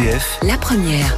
RCF, la première.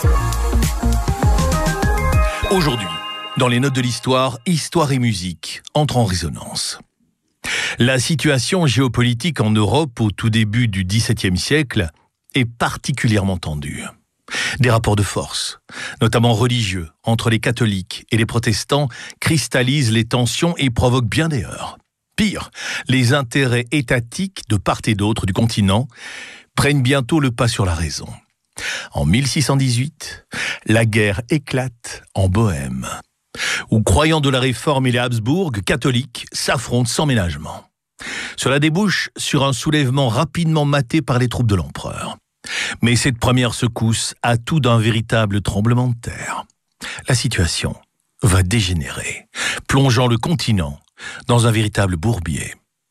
Aujourd'hui, dans les notes de l'histoire, histoire et musique entrent en résonance. La situation géopolitique en Europe au tout début du XVIIe siècle est particulièrement tendue. Des rapports de force, notamment religieux, entre les catholiques et les protestants, cristallisent les tensions et provoquent bien des heurts. Pire, les intérêts étatiques de part et d'autre du continent prennent bientôt le pas sur la raison. En 1618, la guerre éclate en Bohême, où croyants de la Réforme et les Habsbourg catholiques s'affrontent sans ménagement. Cela débouche sur un soulèvement rapidement maté par les troupes de l'empereur. Mais cette première secousse a tout d'un véritable tremblement de terre. La situation va dégénérer, plongeant le continent dans un véritable bourbier.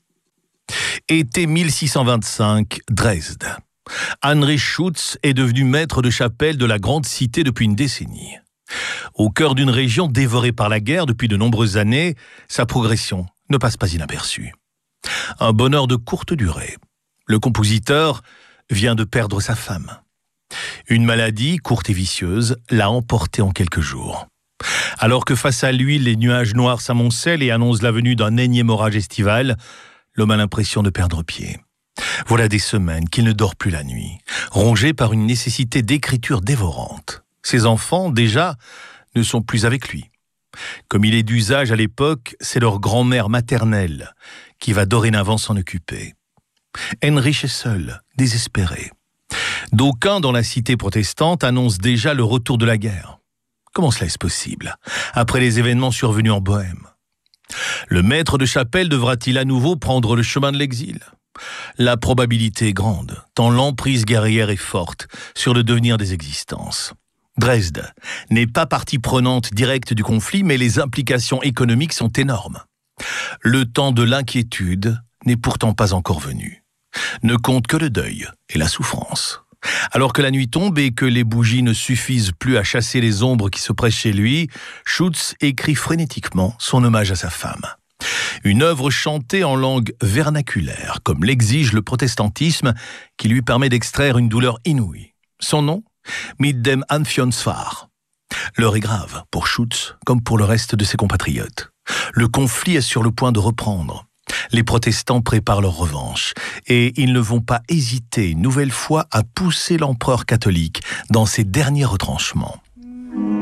Été 1625, Dresde. Heinrich Schütz est devenu maître de chapelle de la grande cité depuis une décennie. Au cœur d'une région dévorée par la guerre depuis de nombreuses années, sa progression ne passe pas inaperçue. Un bonheur de courte durée. Le compositeur vient de perdre sa femme. Une maladie, courte et vicieuse, l'a emporté en quelques jours. Alors que face à lui, les nuages noirs s'amoncellent et annoncent la venue d'un énième orage estival, l'homme a l'impression de perdre pied. Voilà des semaines qu'il ne dort plus la nuit, rongé par une nécessité d'écriture dévorante. Ses enfants, déjà, ne sont plus avec lui. Comme il est d'usage à l'époque, c'est leur grand-mère maternelle qui va dorénavant s'en occuper. Heinrich est seul, désespéré. D'aucuns dans la cité protestante annoncent déjà le retour de la guerre. Comment cela est-ce possible, après les événements survenus en Bohême? Le maître de chapelle devra-t-il à nouveau prendre le chemin de l'exil? La probabilité est grande, tant l'emprise guerrière est forte sur le devenir des existences. Dresde n'est pas partie prenante directe du conflit, mais les implications économiques sont énormes. Le temps de l'inquiétude n'est pourtant pas encore venu. Ne compte que le deuil et la souffrance. Alors que la nuit tombe et que les bougies ne suffisent plus à chasser les ombres qui se pressent chez lui, Schütz écrit frénétiquement son hommage à sa femme. Une œuvre chantée en langue vernaculaire, comme l'exige le protestantisme, qui lui permet d'extraire une douleur inouïe. Son nom, Mit dem Anfionsfahr. L'heure est grave pour Schütz, comme pour le reste de ses compatriotes. Le conflit est sur le point de reprendre. Les protestants préparent leur revanche et ils ne vont pas hésiter une nouvelle fois à pousser l'empereur catholique dans ses derniers retranchements.